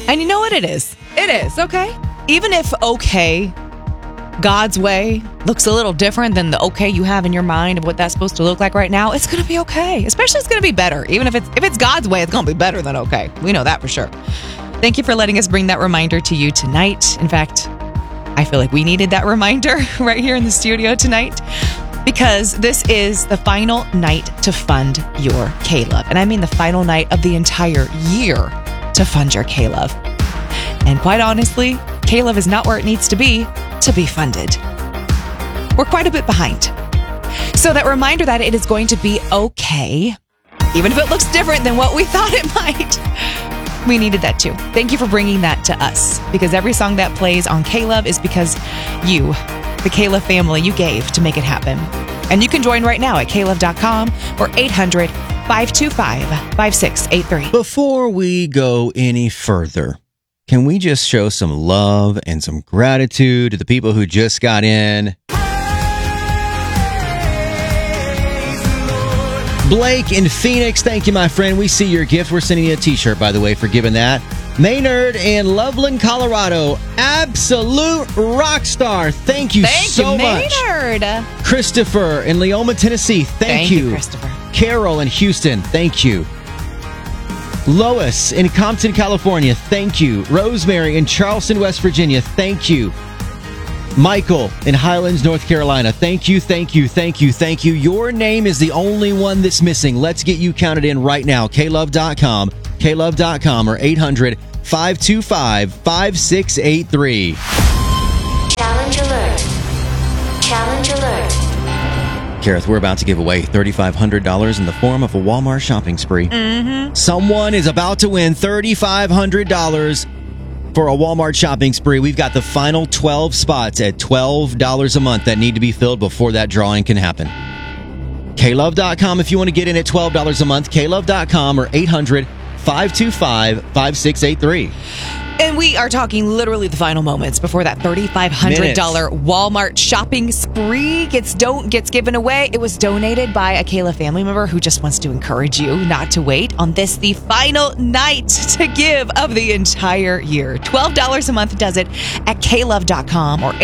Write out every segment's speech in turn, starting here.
And you know what it is? It is, okay? Even if okay, God's way, looks a little different than the okay you have in your mind of what that's supposed to look like right now, it's going to be okay. Especially it's going to be better. Even if it's God's way, it's going to be better than okay. We know that for sure. Thank you for letting us bring that reminder to you tonight. In fact, I feel like we needed that reminder right here in the studio tonight, because this is the final night to fund your K-Love. And I mean the final night of the entire year to fund your K-Love. And quite honestly, K-Love is not where it needs to be funded. We're quite a bit behind. So that reminder that it is going to be okay, even if it looks different than what we thought it might. We needed that too. Thank you for bringing that to us, because every song that plays on K-Love is because you, the K-Love family, you gave to make it happen. And you can join right now at klove.com or 800-525-5683. Before we go any further, can we just show some love and some gratitude to the people who just got in? Blake in Phoenix, thank you, my friend. We see your gift. We're sending you a t-shirt, by the way, for giving that. Maynard in Loveland, Colorado, absolute rock star. Thank you so much. Maynard. Christopher in Leoma, Tennessee, thank you. Christopher. Carol in Houston, thank you. Lois in Compton, California, thank you. Rosemary in Charleston, West Virginia, thank you. Michael in Highlands, North Carolina, thank you, thank you, thank you, thank you. Your name is the only one that's missing. Let's get you counted in right now. klove.com, klove.com, or 800-525-5683. Challenge alert. Challenge alert. Kareth, we're about to give away $3,500 in the form of a Walmart shopping spree. Mm-hmm. Someone is about to win $3,500 for a Walmart shopping spree. We've got the final 12 spots at $12 a month that need to be filled before that drawing can happen. klove.com if you want to get in at $12 a month. klove.com or 800-525-5683. And we are talking literally the final moments before that $3,500 Walmart shopping spree gets given away. It was donated by a Kayla family member who just wants to encourage you not to wait on this, the final night to give of the entire year. $12 a month does it at klove.com or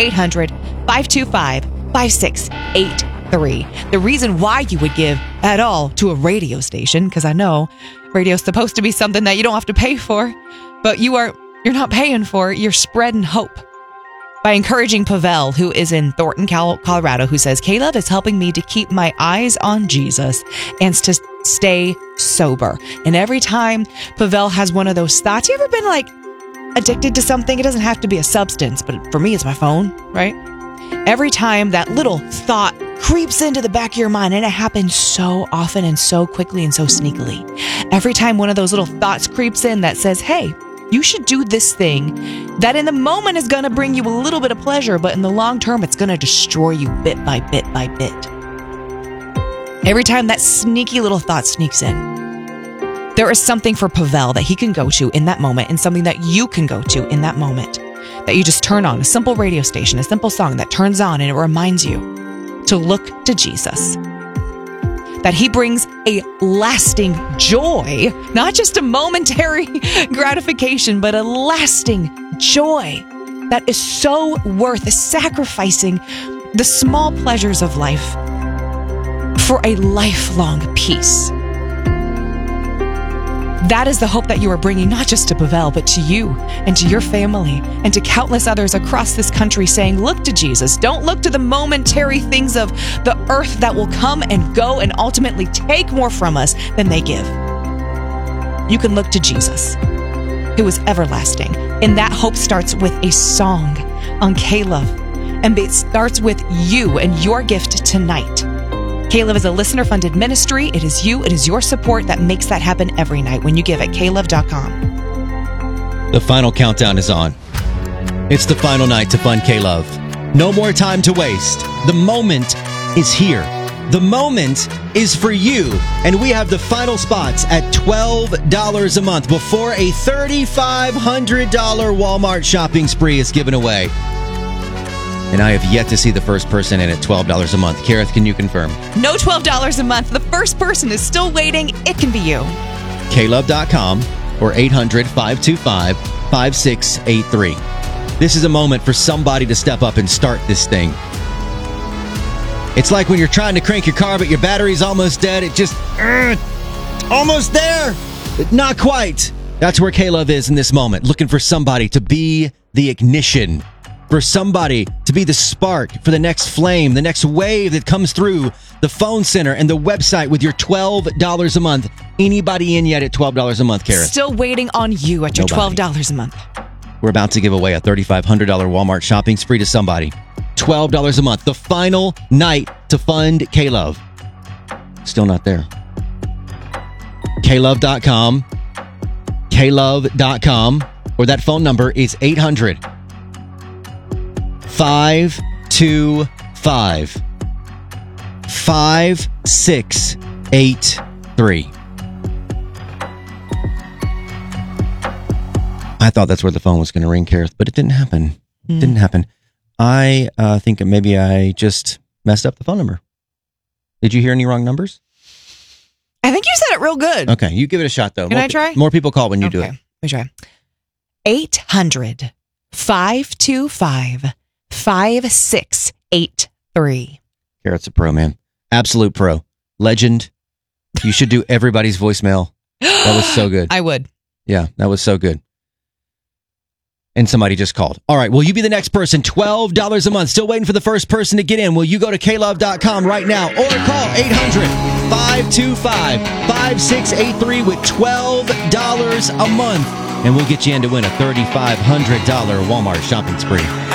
800-525-5683. The reason why you would give at all to a radio station, because I know radio's supposed to be something that you don't have to pay for, but you're not paying for it. You're spreading hope by encouraging Pavel, who is in Thornton, Colorado, who says, K-Love is helping me to keep my eyes on Jesus and to stay sober. And every time Pavel has one of those thoughts, you ever been like addicted to something? It doesn't have to be a substance, but for me, it's my phone, right? Every time that little thought creeps into the back of your mind, and it happens so often and so quickly and so sneakily. Every time one of those little thoughts creeps in that says, hey, you should do this thing that in the moment is going to bring you a little bit of pleasure, but in the long term, it's going to destroy you bit by bit by bit. Every time that sneaky little thought sneaks in, there is something for Pavel that he can go to in that moment, and something that you can go to in that moment, that you just turn on, a simple radio station, a simple song that turns on, and it reminds you to look to Jesus. That he brings a lasting joy, not just a momentary gratification, but a lasting joy that is so worth sacrificing the small pleasures of life for a lifelong peace. That is the hope that you are bringing, not just to Pavel, but to you and to your family and to countless others across this country, saying, look to Jesus. Don't look to the momentary things of the earth that will come and go and ultimately take more from us than they give. You can look to Jesus, who is everlasting. And that hope starts with a song on K-Love. And it starts with you and your gift tonight. K-Love is a listener-funded ministry. It is you, it is your support that makes that happen every night when you give at klove.com. The final countdown is on. It's the final night to fund K-Love. No more time to waste. The moment is here. The moment is for you. And we have the final spots at $12 a month before a $3,500 Walmart shopping spree is given away. And I have yet to see the first person in at $12 a month. Kareth, can you confirm? No $12 a month. The first person is still waiting. It can be you. klove.com or 800-525-5683. This is a moment for somebody to step up and start this thing. It's like when you're trying to crank your car, but your battery's almost dead. It just, almost there, but not quite. That's where K-Love is in this moment, looking for somebody to be the ignition, for somebody to be the spark for the next flame, the next wave that comes through the phone center and the website with your $12 a month. Anybody in yet at $12 a month, Kara? Still waiting on you at your Nobody. $12 a month. We're about to give away a $3,500 Walmart shopping spree to somebody. $12 a month. The final night to fund K-Love. Still not there. Klove.com. Klove.com. Or that phone number is 800-525 5683. I thought that's where the phone was going to ring, Kareth, but it didn't happen. It didn't happen. I think maybe I just messed up the phone number. Did you hear any wrong numbers? I think you said it real good. Okay, you give it a shot, though. Can I try? More people call when you do it. Let me try. 800-525-5683. Kareth's a pro, man. Absolute pro. Legend. You should do everybody's voicemail. That was so good. I would. Yeah, that was so good. And somebody just called. All right, will you be the next person? $12 a month. Still waiting for the first person to get in. Will you go to klove.com right now or call 800-525-5683 with $12 a month. And we'll get you in to win a $3,500 Walmart shopping spree.